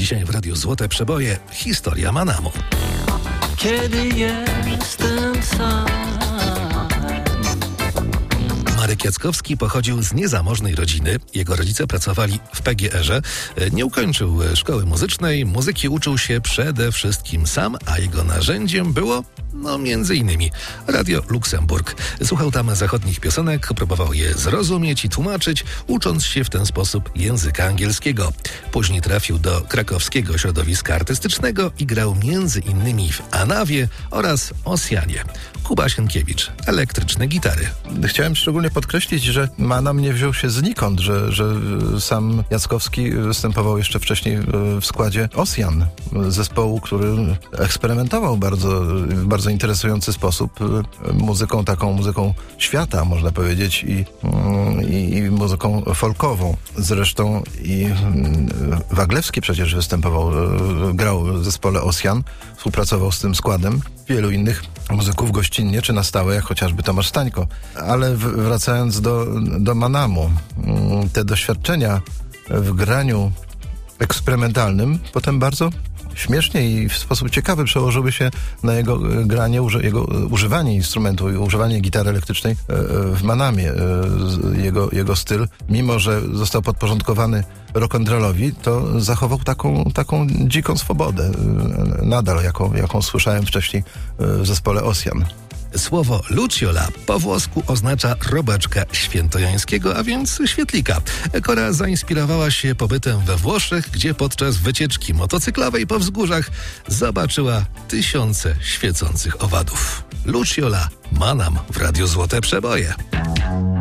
Dzisiaj w Radiu Złote Przeboje historia Manamu. Kiedy jestem sam. Marek Jackowski pochodził z niezamożnej rodziny. Jego rodzice pracowali w PGR-ze. Nie ukończył szkoły muzycznej. Muzyki uczył się przede wszystkim sam, a jego narzędziem było, między innymi Radio Luksemburg. Słuchał tam zachodnich piosenek, próbował je zrozumieć i tłumaczyć, ucząc się w ten sposób języka angielskiego. Później trafił do krakowskiego środowiska artystycznego i grał między innymi w Anawie oraz Ossianie. Kuba Sienkiewicz, elektryczne gitary. Chciałem szczególnie podkreślić, że Manam nie wziął się znikąd, że sam Jackowski występował jeszcze wcześniej w składzie Ossian, zespołu, który eksperymentował w bardzo interesujący sposób muzyką świata, można powiedzieć, i muzyką folkową. Zresztą i Waglewski przecież grał w zespole Ossian, współpracował z tym składem. Wielu innych muzyków gościnnie czy na stałe, jak chociażby Tomasz Stańko. Ale wracając do Manamu, te doświadczenia w graniu eksperymentalnym potem bardzo śmiesznie i w sposób ciekawy przełożyły się na jego granie, jego używanie instrumentu i używanie gitary elektrycznej w Manamie. Jego styl, mimo że został podporządkowany rock'n'rollowi, to zachował taką dziką swobodę, nadal jaką słyszałem wcześniej w zespole Ossian. Słowo Luciola po włosku oznacza robaczka świętojańskiego, a więc świetlika. Kora zainspirowała się pobytem we Włoszech, gdzie podczas wycieczki motocyklowej po wzgórzach zobaczyła tysiące świecących owadów. Luciola, Manam w Radiu Złote Przeboje.